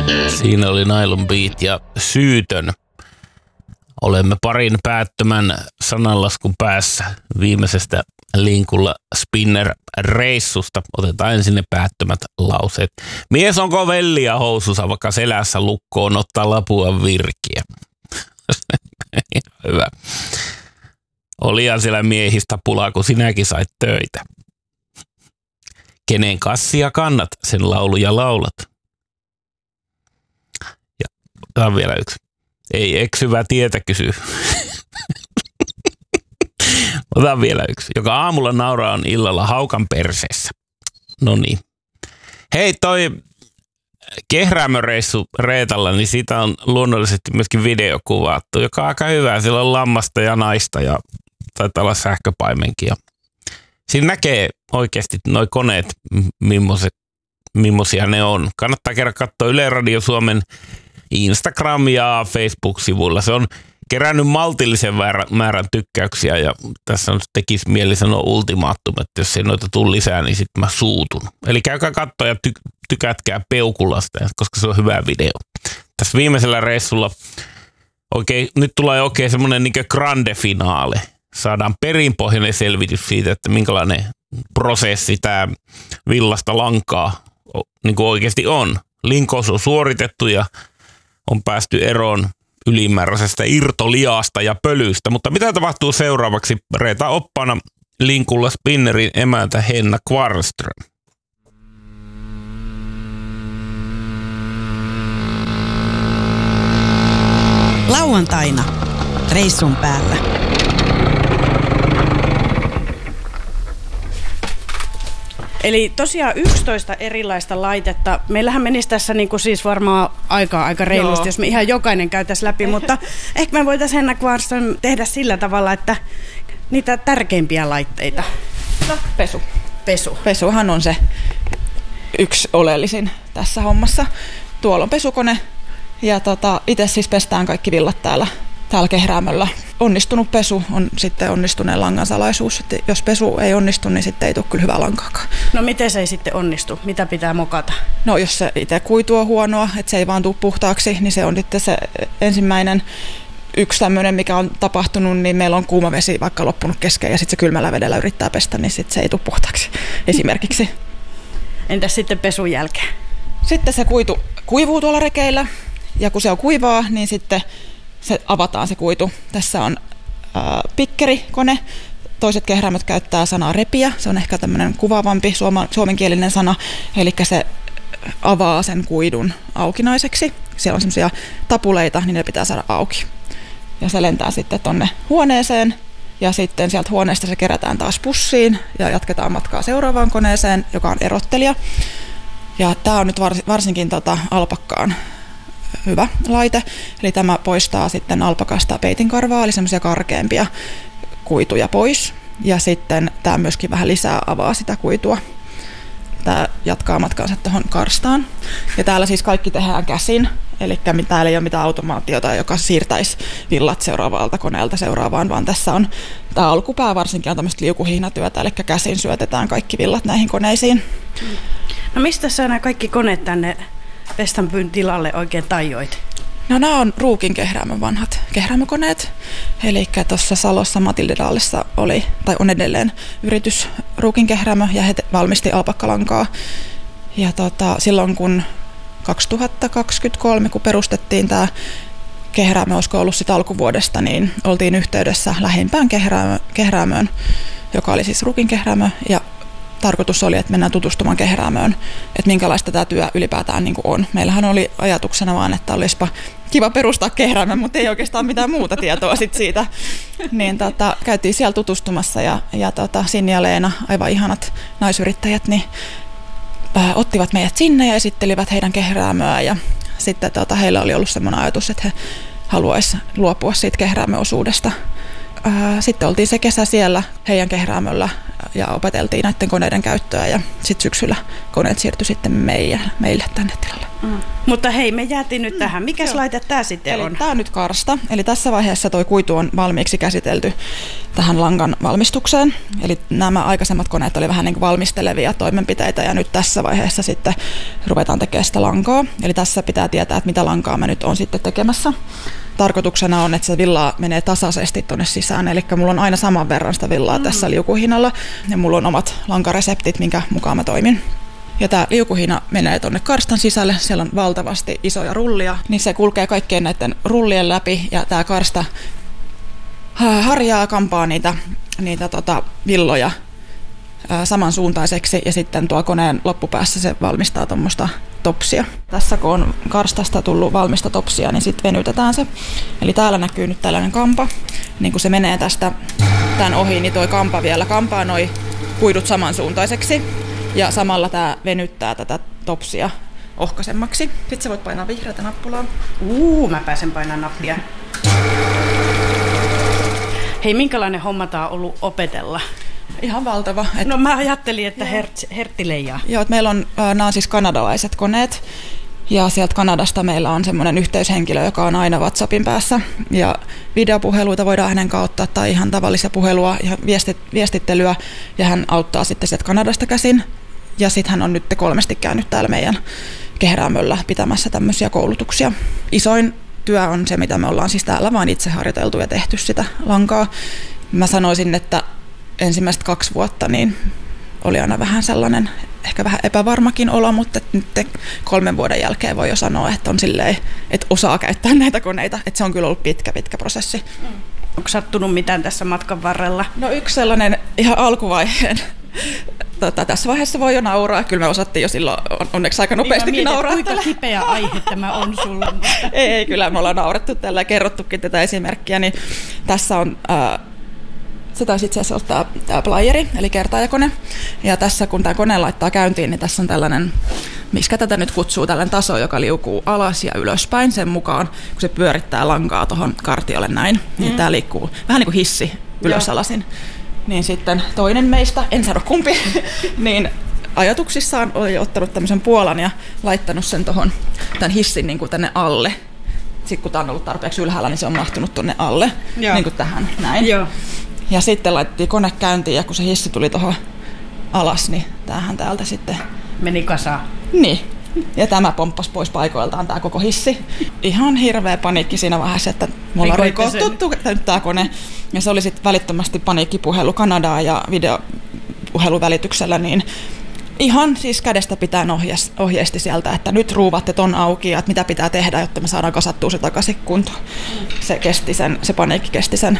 Siinä oli Nylon Beat ja Syytön. Olemme parin päättömän sananlaskun päässä viimeisestä Linkulla Spinner-reissusta. Otetaan ensin ne päättömät lauseet. Mies onko velliä housussa, vaikka selässä lukkoon ottaa lapua virkiä. Hyvä. Olihan siellä miehistä pulaa, kun sinäkin sait töitä. Kenen kassia kannat, sen lauluja laulat. Ja tämä on vielä yksi. Ei eksyvää tietä kysy. Otan vielä yksi. Joka aamulla nauraa on illalla haukan perseessä. No niin. Hei, toi Kehräämöreissu Reetalla, niin siitä on luonnollisesti myöskin video kuvattu, joka on aika hyvä. Siellä on lammasta ja naista ja taitaa olla sähköpaimenkin. Ja siinä näkee oikeasti noi koneet, millaisia ne on. Kannattaa kerran katsoa Yle Radio Suomen Instagram- ja Facebook-sivuilla. Se on kerännyt maltillisen määrän tykkäyksiä ja tässä on tekisi mieli sanoa ultimaattum, että jos ei noita tule lisää, niin sitten mä suutun. Eli käykää katsoa ja tykätkää Peukulasta, koska se on hyvä video. Tässä viimeisellä reissulla nyt tulee oikein semmoinen niin kuin grande finale. Saadaan perinpohjainen selvitys siitä, että minkälainen prosessi tämä villasta lankaa niin kuin oikeasti on. Linkous on suoritettu ja on päästy eroon ylimääräisestä irtoliasta ja pölystä. Mutta mitä tapahtuu seuraavaksi? Reeta oppana Linkulla Spinnerin emäntä Henna Kvarnström. Lauantaina reissun päällä. Eli tosiaan 11 erilaista laitetta. Meillähän menisi tässä niin kuin siis varmaan aika reilusti, jos me ihan jokainen käytäisiin läpi, mutta ehkä me voitaisiin Henna Kvarnström tehdä sillä tavalla, että niitä tärkeimpiä laitteita. No, pesu. Pesuhan on se yksi oleellisin tässä hommassa. Tuolla on pesukone ja itse siis pestään kaikki villat täällä kehräämöllä. Onnistunut pesu on sitten onnistuneen langan salaisuus. Että jos pesu ei onnistu, niin sitten ei tule kyllä hyvää lankaakaan. No miten se ei sitten onnistu? Mitä pitää mokata? No jos se itse kuitu on huonoa, että se ei vaan tule puhtaaksi, niin se on sitten se ensimmäinen yksi tämmöinen, mikä on tapahtunut, niin meillä on kuuma vesi vaikka loppunut kesken ja sitten se kylmällä vedellä yrittää pestä, niin sitten se ei tule puhtaaksi esimerkiksi. Entäs sitten pesun jälkeen? Sitten se kuitu kuivuu tuolla rekeillä ja kun se on kuivaa, niin sitten se avataan se kuitu. Tässä on pikkerikone. Toiset kehräämöt käyttää sanaa repiä. Se on ehkä tämmöinen kuvaavampi suomenkielinen sana. Eli se avaa sen kuidun aukinaiseksi. Siellä on semmoisia tapuleita, niin ne pitää saada auki. Ja se lentää sitten tonne huoneeseen. Ja sitten sieltä huoneesta se kerätään taas pussiin ja jatketaan matkaa seuraavaan koneeseen, joka on erottelija. Ja tämä on nyt varsinkin alpakkaan hyvä laite, eli tämä poistaa sitten alpakasta peitinkarvaa, eli semmoisia karkeampia kuituja pois, ja sitten tämä myöskin vähän lisää avaa sitä kuitua. Tämä jatkaa matkaansa tuohon karstaan, ja täällä siis kaikki tehdään käsin, eli täällä ei ole mitään automaatiota, joka siirtäisi villat seuraavalta koneelta seuraavaan, vaan tässä on tämä alkupää varsinkin on tämmöistä liukuhihnatyötä, eli käsin syötetään kaikki villat näihin koneisiin. No mistä sä nämä kaikki koneet tänne Vestanpyyn tilalle oikein tajoit? No nämä on Ruukin kehräämön vanhat kehräämökoneet. Eli tuossa Salossa Matildedaalissa on edelleen yritys Ruukin kehräämö ja he valmisti alpakkalankaa. Ja silloin kun 2023, kun perustettiin tämä kehräämö, olisiko ollut sitä alkuvuodesta, niin oltiin yhteydessä lähimpään kehräämöön, joka oli siis Ruukin kehräämö. Ja tarkoitus oli, että mennään tutustumaan kehräämöön, että minkälaista tämä työ ylipäätään niin kuin on. Meillähän oli ajatuksena vaan, että olisipa kiva perustaa kehräämö, mutta ei oikeastaan mitään muuta tietoa sit siitä. Niin käytiin siellä tutustumassa ja Sinni ja Leena, aivan ihanat naisyrittäjät, niin ottivat meidät sinne ja esittelivät heidän kehräämöä. Ja sitten heillä oli ollut semmoinen ajatus, että he haluaisivat luopua siitä kehräämöosuudesta. Sitten oltiin se kesä siellä heidän kehräämöllä ja opeteltiin näiden koneiden käyttöä ja sitten syksyllä koneet siirtyi sitten meille tänne tilalle. Mutta hei, me jäätiin nyt tähän. Mikäs laite tää sitten on? Tää on nyt karsta. Eli tässä vaiheessa toi kuitu on valmiiksi käsitelty tähän langan valmistukseen. Eli nämä aikaisemmat koneet oli vähän niin kuin valmistelevia toimenpiteitä ja nyt tässä vaiheessa sitten ruvetaan tekemään sitä lankaa. Eli tässä pitää tietää, että mitä lankaa mä nyt on sitten tekemässä. Tarkoituksena on, että se villaa menee tasaisesti tuonne sisään, eli mulla on aina saman verran sitä villaa tässä liukuhihnalla ja mulla on omat lankareseptit, minkä mukaan mä toimin. Ja tämä liukuhihna menee tuonne karstan sisälle, siellä on valtavasti isoja rullia, niin se kulkee kaikkien näiden rullien läpi ja tämä karsta harjaa, kampaa niitä villoja samansuuntaiseksi ja sitten tuo koneen loppupäässä se valmistaa tuommoista topsia. Tässä kun on karstasta tullut valmista topsia, niin sitten venytetään se. Eli täällä näkyy nyt tällainen kampa. Niin kun se menee tästä tämän ohi, niin toi kampa vielä kampaa noi kuidut samansuuntaiseksi. Ja samalla tää venyttää tätä topsia ohkaisemmaksi. Sitten sä voit painaa vihreätä nappulaa. Mä pääsen painamaan nappia. Hei, minkälainen homma tää on ollut opetella? Ihan valtava. No mä ajattelin, että herttileijaa. Joo, meillä on, nämä on siis kanadalaiset koneet. Ja sieltä Kanadasta meillä on semmoinen yhteyshenkilö, joka on aina WhatsAppin päässä. Ja videopuheluita voidaan hänen kautta tai ihan tavallisia puhelua, ihan viestittelyä. Ja hän auttaa sitten sieltä Kanadasta käsin. Ja sitten hän on nyt 3 käynyt täällä meidän Kehrämöllä pitämässä tämmöisiä koulutuksia. Isoin työ on se, mitä me ollaan siis täällä vaan itse harjoiteltu ja tehty sitä lankaa. Mä sanoisin, että ensimmäiset 2 vuotta niin oli aina vähän sellainen, ehkä vähän epävarmakin olo, mutta nyt 3 vuoden jälkeen voi jo sanoa, että on silleen, että osaa käyttää näitä koneita. Että se on kyllä ollut pitkä prosessi. Onko sattunut mitään tässä matkan varrella? No yksi sellainen ihan alkuvaiheen. Tässä vaiheessa voi jo nauraa. Kyllä me osattiin jo silloin onneksi aika nopeastikin nauraa. Kuinka kipeä aihe tämä on sulle? Ei, kyllä me ollaan naurettu tällä ja kerrottukin tätä esimerkkiä. Niin tässä on... Se taisi itse asiassa olla tämä playeri, eli kertaajakone. Ja tässä kun tämä kone laittaa käyntiin, niin tässä on tällainen, miksi tätä nyt kutsuu, tällainen taso, joka liukuu alas ja ylöspäin sen mukaan, kun se pyörittää lankaa tuohon kartiolle näin. Niin tämä liikkuu vähän niin kuin hissi ylös-alasin. Niin sitten toinen meistä, en sano kumpi, niin ajatuksissaan oli ottanut tämmöisen puolan ja laittanut sen tuohon tämän hissin niin kuin tänne alle. Sitten kun tämä on ollut tarpeeksi ylhäällä, niin se on mahtunut tuonne alle, niin kuin tähän näin. Joo. Ja sitten laitettiin kone käyntiin ja kun se hissi tuli tuohon alas, niin tämähän täältä sitten... Meni kasaan. Niin. Ja tämä pomppasi pois paikoiltaan tämä koko hissi. Ihan hirveä paniikki siinä vaiheessa, että mulla on rikottu tämä kone. Ja se oli sitten välittömästi paniikkipuhelu Kanadaan ja videopuheluvälityksellä, niin ihan siis kädestä pitää ohjeisti sieltä, että nyt ruuvatte ton auki ja että mitä pitää tehdä, jotta me saadaan kasattua se takaisin kuntoon. Se paniikki kesti sen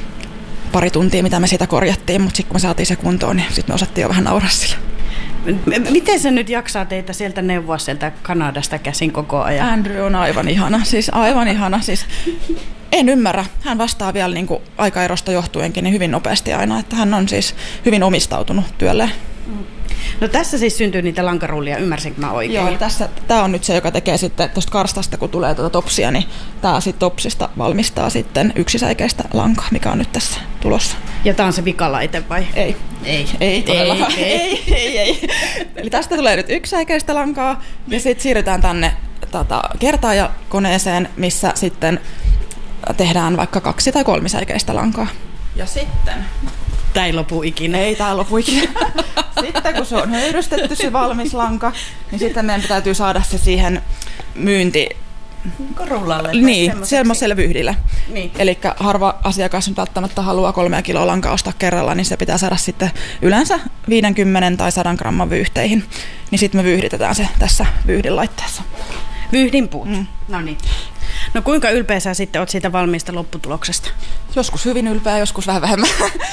2 tuntia, mitä me siitä korjattiin, mutta sitten kun me saatiin se kuntoon, niin sitten me osattiin jo vähän nauraa sillä. Miten se nyt jaksaa teitä sieltä neuvoa sieltä Kanadasta käsin koko ajan? Andrew on aivan ihana, siis en ymmärrä. Hän vastaa vielä niin kuin aikaerosta johtuenkin niin hyvin nopeasti aina, että hän on siis hyvin omistautunut työlleen. No tässä siis syntyy niitä lankarullia, ymmärsinkö mä oikein? Joo, tämä on nyt se, joka tekee sitten tuosta karstasta, kun tulee topsia, niin tämä sitten topsista valmistaa sitten yksisäikeistä lankaa, mikä on nyt tässä tulossa. Ja tämä on se vikalaite vai? Ei todellakaan. Ei. Eli tästä tulee nyt yksisäikeistä lankaa ja sitten siirrytään tänne kertaajakoneeseen, missä sitten tehdään vaikka 2 tai 3 säikeistä lankaa. Ja sitten... Tää ei lopu ikinä. Ei tää lopu ikinä. Sitten kun se on höyrystetty se valmis lanka, niin sitten meidän täytyy saada se siihen myynti... Rullalle. Niin, semmoiselle vyhdillä. Niin. Eli harva asiakas nyt välttämättä haluaa 3 kiloa lankaa ostaa kerralla, niin se pitää saada sitten yleensä 50 tai 100 gramman vyyhteihin. Niin sitten me vyyhditetään se tässä vyyhdinlaitteessa. Vyhdinpuut. No niin. No kuinka ylpeä sä sitten oot siitä valmiista lopputuloksesta? Joskus hyvin ylpeä, joskus vähän vähemmän.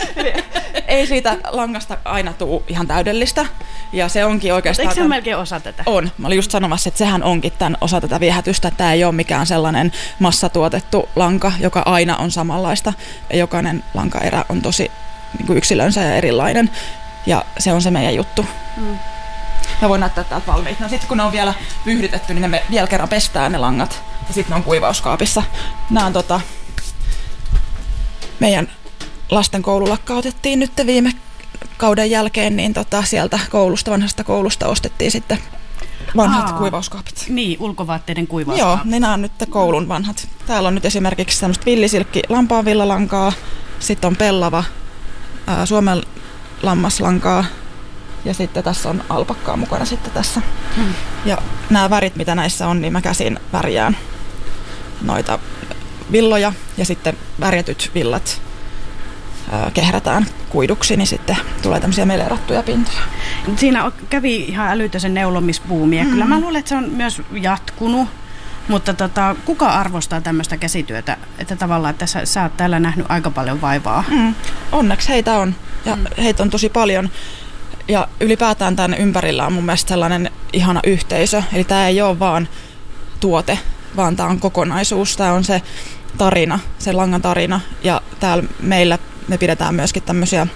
Ei siitä langasta aina tule ihan täydellistä. Ja se onkin oikeastaan... Eikö se melkein osa tätä? On. Mä olin just sanomassa, että sehän onkin tämän osa tätä viehätystä. Tämä ei ole mikään sellainen massatuotettu lanka, joka aina on samanlaista. Jokainen lankaerä on tosi niin kuin yksilönsä ja erilainen. Ja se on se meidän juttu. Mä voin näyttää täältä valmiit. No sitten kun ne on vielä vyyhdytetty, niin me vielä kerran pestään ne langat. Ja sitten ne on kuivauskaapissa. Nämä on meidän lasten koulu lakkautettiin nyt viime kauden jälkeen, niin sieltä koulusta, vanhasta koulusta ostettiin sitten vanhat kuivauskaapit. Niin, ulkovaatteiden kuivauskaapit. Joo, niin nämä on nyt koulun vanhat. Täällä on nyt esimerkiksi tämmöistä villisilkki lampaanvillalankaa, sitten on pellava Suomen lammaslankaa ja sitten tässä on alpakkaa mukana sitten tässä. Ja nämä värit, mitä näissä on, niin mä käsin värjään noita villoja ja sitten värjätyt villat kehrätään kuiduksi, niin sitten tulee tämmöisiä melerattuja pintoja. Siinä kävi ihan älytön neulomisbuumi ja kyllä mä luulen, että se on myös jatkunut, mutta kuka arvostaa tämmöistä käsityötä, että tavallaan, että sä oot täällä nähnyt aika paljon vaivaa? Onneksi heitä on ja heitä on tosi paljon ja ylipäätään tämän ympärillä on mun mielestä sellainen ihana yhteisö, eli tämä ei ole vaan tuote, vaan tämä on kokonaisuus, tämä on se tarina, se langan tarina ja täällä meillä me pidetään myöskin tämmöisiä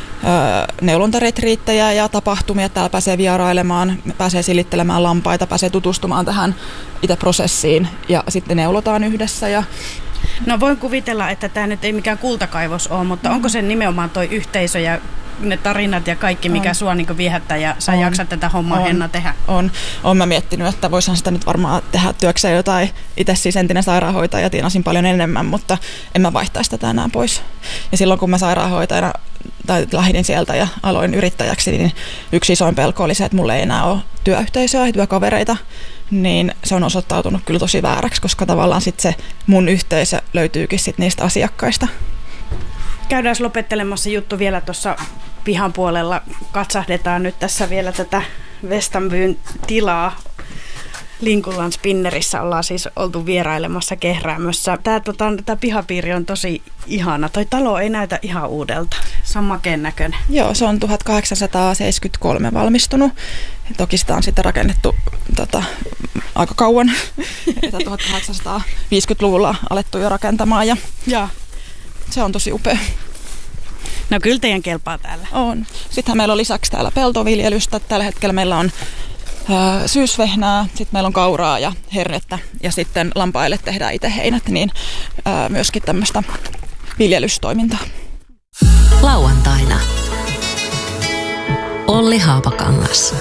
neulontaretriittejä ja tapahtumia. Täällä pääsee vierailemaan, pääsee silittelemään lampaita, pääsee tutustumaan tähän itse prosessiin ja sitten neulotaan yhdessä. No voin kuvitella, että tämä nyt ei mikään kultakaivos ole, mutta onko se nimenomaan toi yhteisö ja ne tarinat ja kaikki, mikä sua niin viehättää ja sä jaksat tätä hommaa Henna tehdä? On mä miettinyt, että voisin sitä nyt varmaan tehdä työkseen jotain. Itse siis entinen sairaanhoitaja tienasin paljon enemmän, mutta en mä vaihtaisi tätä enää pois. Ja silloin kun mä sairaanhoitajana tai lähdin sieltä ja aloin yrittäjäksi, niin yksi isoin pelko oli se, että mulla ei enää ole työyhteisöä ja työkavereita. Niin se on osoittautunut kyllä tosi vääräksi, koska tavallaan sit se mun yhteisö löytyykin sit niistä asiakkaista. Käydään lopettelemassa juttu vielä tuossa pihan puolella. Katsahdetaan nyt tässä vielä tätä Westanbyn tilaa. Linkullan Spinnerissä ollaan siis oltu vierailemassa Kehräämössä. Tämä pihapiiri on tosi ihana. Toi talo ei näytä ihan uudelta. Se on makeen näköinen. Joo, se on 1873 valmistunut. Toki sitä on sitten rakennettu aika kauan. 1850-luvulla alettu jo rakentamaan ja se on tosi upea. No kyllä teidän kelpaa täällä. On. Sittenhän meillä on lisäksi täällä peltoviljelystä. Tällä hetkellä meillä on syysvehnää, sitten meillä on kauraa ja hernettä ja sitten lampaille tehdään itse heinät, niin myöskin tämmöistä viljelystoimintaa. Lauantaina. Olli Haapakangas.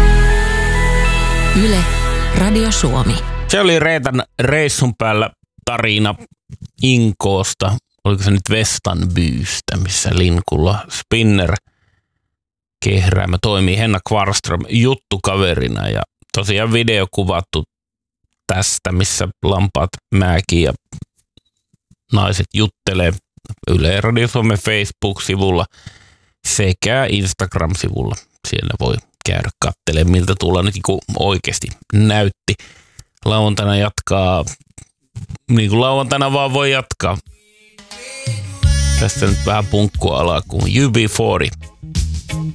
Yle, Radio Suomi. Se oli Reetan reissun päällä tarina Inkoosta. Oliko se nyt Westanbystä, missä Linkulla Spinner Kehräämö toimii Henna Kvarström juttukaverina ja tosiaan video kuvattu tästä, missä lampaat määkii ja naiset juttelee Yle Radio Suomen Facebook-sivulla sekä Instagram-sivulla. Siellä voi käydä katselemaan, miltä tulla nyt oikeasti näytti. Lauantaina jatkaa, niin kuin lauantaina vaan voi jatkaa. Tästä nyt vähän punkkua alkuun. UB40.